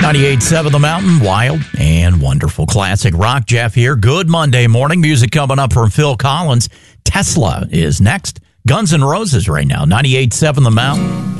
98.7 The Mountain, wild and wonderful classic rock. Jeff here. Good Monday morning. Music coming up from Phil Collins. Tesla is next. Guns N' Roses right now. 98.7 The Mountain.